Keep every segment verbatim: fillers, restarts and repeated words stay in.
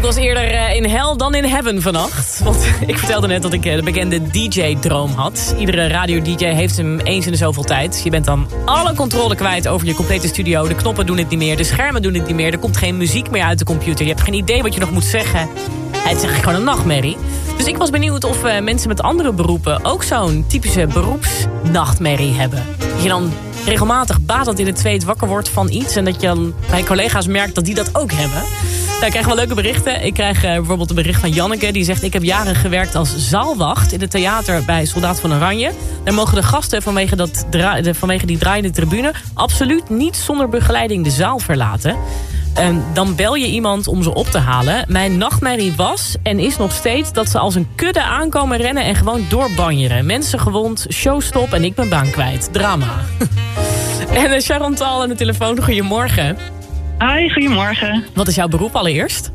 was eerder uh, in hell dan in heaven vannacht. Want ik vertelde net dat ik uh, de bekende D J-droom had. Iedere radio-D J heeft hem eens in de zoveel tijd. Je bent dan alle controle kwijt over je complete studio. De knoppen doen het niet meer, de schermen doen het niet meer. Er komt geen muziek meer uit de computer. Je hebt geen idee wat je nog moet zeggen. Het is eigenlijk gewoon een nachtmerrie. Dus ik was benieuwd of uh, mensen met andere beroepen ook zo'n typische beroepsnachtmerrie hebben. Dat je dan regelmatig badend in het zweet wakker wordt van iets en dat je dan bij collega's merkt dat die dat ook hebben. Nou, ik krijg wel leuke berichten. Ik krijg uh, bijvoorbeeld een bericht van Janneke. Die zegt, ik heb jaren gewerkt als zaalwacht in het theater bij Soldaat van Oranje. Daar mogen de gasten vanwege, dat dra- de, vanwege die draaiende tribune absoluut niet zonder begeleiding de zaal verlaten. Um, dan bel je iemand om ze op te halen. Mijn nachtmerrie was en is nog steeds dat ze als een kudde aankomen rennen en gewoon doorbanjeren. Mensen gewond, showstop en ik ben baan kwijt. Drama. En uh, Sharon aan de telefoon, goedemorgen. Hoi, goedemorgen. Wat is jouw beroep allereerst?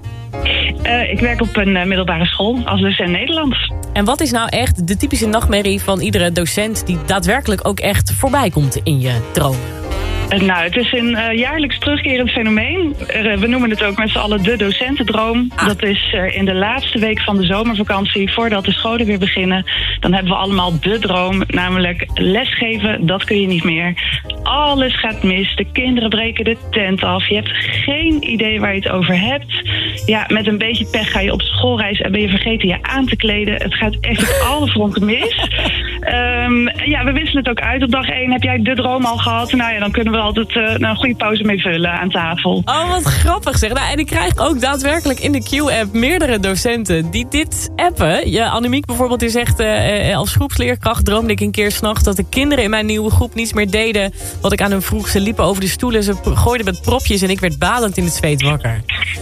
Uh, ik werk op een uh, middelbare school als docent Nederlands. En wat is nou echt de typische nachtmerrie van iedere docent die daadwerkelijk ook echt voorbij komt in je droom? Uh, nou, het is een uh, jaarlijks terugkerend fenomeen. Uh, we noemen het ook met z'n allen de docentendroom. Ah. Dat is uh, in de laatste week van de zomervakantie, voordat de scholen weer beginnen. Dan hebben we allemaal de droom, namelijk lesgeven, dat kun je niet meer. Alles gaat mis, de kinderen breken de tent af. Je hebt geen idee waar je het over hebt. Ja, met een beetje pech ga je op schoolreis en ben je vergeten je aan te kleden. Het gaat echt op alle fronten mis. Um, ja, we wisselen het ook uit. Op dag één heb jij de droom al gehad. Nou ja, dan kunnen we altijd uh, een goede pauze mee vullen aan tafel. Oh, wat grappig zeg. Nou, en ik krijg ook daadwerkelijk in de Q-app meerdere docenten die dit appen. Ja, Annemiek bijvoorbeeld, die zegt, uh, als groepsleerkracht droomde ik een keer 's nachts dat de kinderen in mijn nieuwe groep niets meer deden wat ik aan hen vroeg. Ze liepen over de stoelen, ze gooiden met propjes en ik werd badend in het zweet wakker.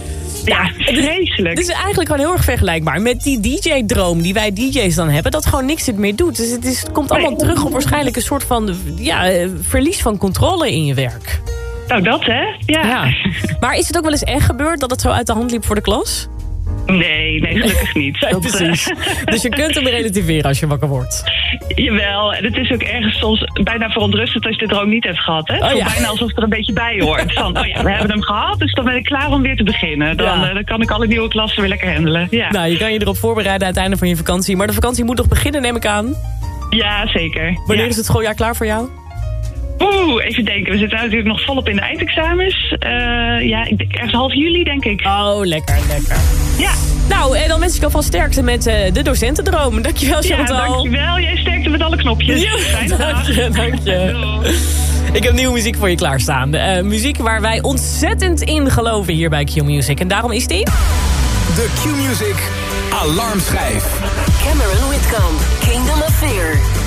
Ja, vreselijk. Het is eigenlijk gewoon heel erg vergelijkbaar met die D J-droom die wij D J's dan hebben, dat gewoon niks het meer doet. Dus het, is, het komt allemaal terug op waarschijnlijk een soort van ja, verlies van controle in je werk. Nou, dat hè? Ja. ja. Maar is het ook wel eens echt gebeurd dat het zo uit de hand liep voor de klas? Nee, nee, gelukkig niet. Nee, dat, precies. Uh... Dus je kunt hem relativeren als je wakker wordt. Jawel, en het is ook ergens soms bijna verontrustend als je de droom niet hebt gehad. Hè? Oh, ja. Bijna alsof het er een beetje bij hoort. Van, oh ja, we hebben hem gehad, dus dan ben ik klaar om weer te beginnen. Dan, ja. uh, dan kan ik alle nieuwe klassen weer lekker handelen. Ja. Nou, je kan je erop voorbereiden aan het einde van je vakantie. Maar de vakantie moet nog beginnen, neem ik aan. Ja, zeker. Wanneer ja. is het schooljaar klaar voor jou? Oeh, even denken. We zitten natuurlijk nog volop in de eindexamens. Uh, ja, ik denk ergens half juli, denk ik. Oh, lekker, lekker. Ja. Nou, en dan wens ik alvast sterkte met uh, de docentendroom. Dankjewel, Chantal. Ja, dankjewel. Jij sterkte met alle knopjes. Ja, Fijne dank je, dank je. Ik heb nieuwe muziek voor je klaarstaan. Uh, muziek waar wij ontzettend in geloven hier bij Q-Music. En daarom is die... De Q-Music Alarmschijf. Cameron Whitcomb, Kingdom of Fear.